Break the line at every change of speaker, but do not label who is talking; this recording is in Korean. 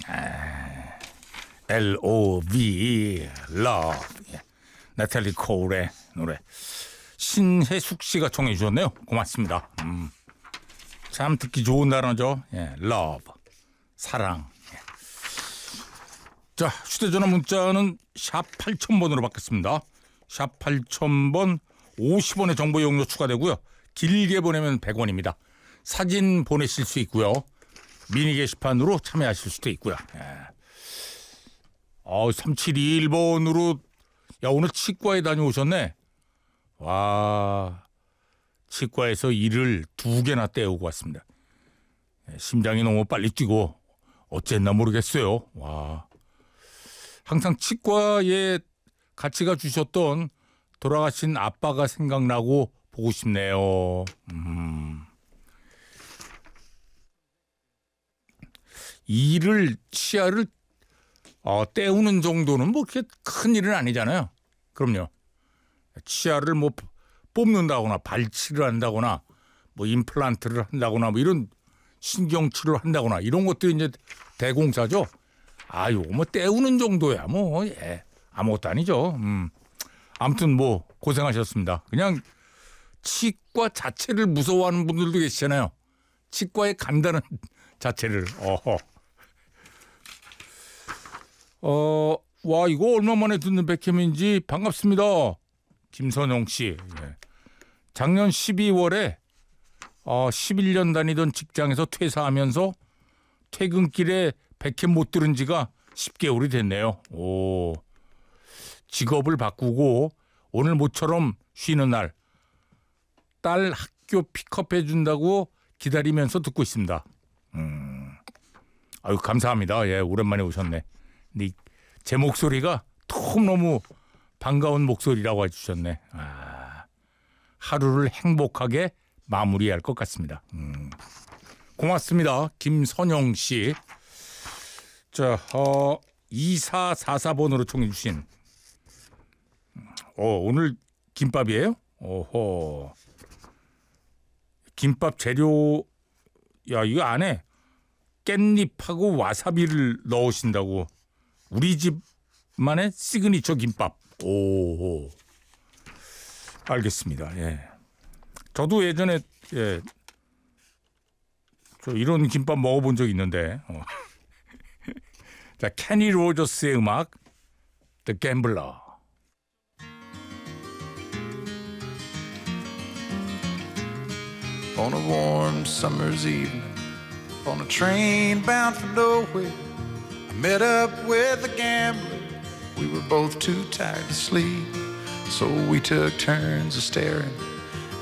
L.O.V. Love. 나탈리 콜의 노래. 신혜숙 씨가 청해 주셨네요. 고맙습니다. 참 듣기 좋은 단어죠. Love. 사랑. 자, 휴대전화 문자는 샵 8000번으로 받겠습니다. 샵 8000번 50원의 정보 이용료 추가되고요. 길게 보내면 100원입니다. 사진 보내실 수 있고요. 미니 게시판으로 참여하실 수도 있고요. 3721번으로 야, 오늘 치과에 다녀오셨네. 와, 치과에서 이를 2개나 떼우고 왔습니다. 심장이 너무 빨리 뛰고 어쨌나 모르겠어요. 와, 항상 치과에 같이 가 주셨던 돌아가신 아빠가 생각나고 보고 싶네요. 이를 치아를 떼우는 정도는 뭐 그렇게 큰 일은 아니잖아요. 그럼요. 치아를 뭐 뽑는다거나 발치를 한다거나 뭐 임플란트를 한다거나 뭐 이런 신경치료를 한다거나 이런 것들이 이제 대공사죠. 요거 뭐 떼우는 정도야 뭐 아무것도 아니죠. 아무튼 뭐 고생하셨습니다. 그냥 치과 자체를 무서워하는 분들도 계시잖아요. 치과에 간다는 자체를. 와, 이거 얼마 만에 듣는 백캠인지 반갑습니다. 김선영 씨. 작년 12월에 11년 다니던 직장에서 퇴사하면서 퇴근길에 백캠 못 들은 지가 10개월이 됐네요. 직업을 바꾸고 오늘 모처럼 쉬는 날 딸 학교 픽업해 준다고 기다리면서 듣고 있습니다. 아유, 감사합니다. 오랜만에 오셨네. 근데 제 목소리가 너무 반가운 목소리라고 해주셨네. 하루를 행복하게 마무리할 것 같습니다. 고맙습니다. 김선영 씨. 자, 2444번으로 청해 주신 오늘 김밥이에요? 오호. 김밥 재료, 야, 이거 안에 깻잎하고 와사비를 넣으신다고. 우리 집만의 시그니처 김밥. 오, 알겠습니다. 저도 예전에 저 이런 김밥 먹어본 적 있는데. 자, 케니 로저스의 음악 The Gambler.
On a warm summer's evening, on a train bound for nowhere, I met up with a gambler. We were both too tired to sleep, so we took turns of staring